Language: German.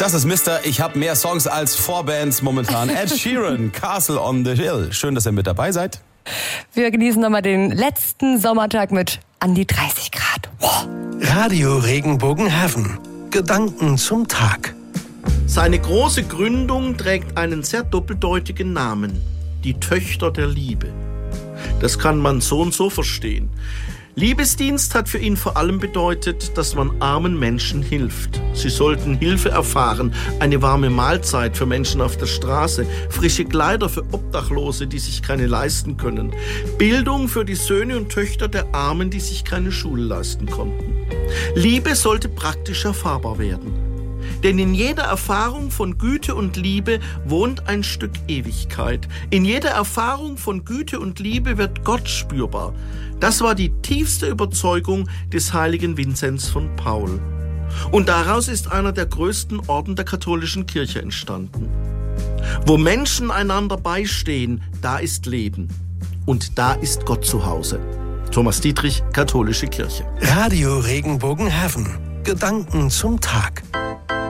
Das ist Mister, ich habe mehr Songs als Vorbands momentan. Ed Sheeran, Castle on the Hill. Schön, dass ihr mit dabei seid. Wir genießen nochmal den letzten Sommertag mit an die 30 Grad. Wow. Radio Regenbogenhafen. Gedanken zum Tag. Seine große Gründung trägt einen sehr doppeldeutigen Namen. Die Töchter der Liebe. Das kann man so und so verstehen. Liebesdienst hat für ihn vor allem bedeutet, dass man armen Menschen hilft. Sie sollten Hilfe erfahren, eine warme Mahlzeit für Menschen auf der Straße, frische Kleider für Obdachlose, die sich keine leisten können, Bildung für die Söhne und Töchter der Armen, die sich keine Schule leisten konnten. Liebe sollte praktisch erfahrbar werden. Denn in jeder Erfahrung von Güte und Liebe wohnt ein Stück Ewigkeit. In jeder Erfahrung von Güte und Liebe wird Gott spürbar. Das war die tiefste Überzeugung des heiligen Vinzenz von Paul. Und daraus ist einer der größten Orden der katholischen Kirche entstanden. Wo Menschen einander beistehen, da ist Leben. Und da ist Gott zu Hause. Thomas Dietrich, Katholische Kirche. Radio Regenbogenhafen. Gedanken zum Tag.